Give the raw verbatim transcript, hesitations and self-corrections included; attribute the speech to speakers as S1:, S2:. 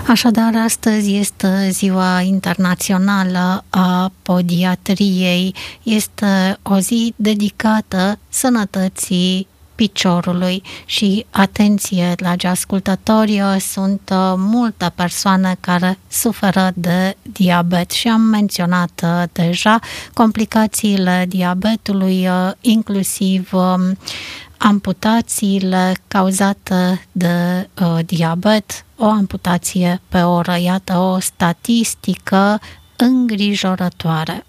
S1: Așadar, astăzi este Ziua Internațională a Podiatriei. Este o zi dedicată sănătății piciorului și, atenție, dragi ascultători, sunt multe persoane care suferă de diabet și am menționat deja complicațiile diabetului, inclusiv amputațiile cauzate de uh, diabet, o amputație pe oră. Iată o statistică îngrijorătoare.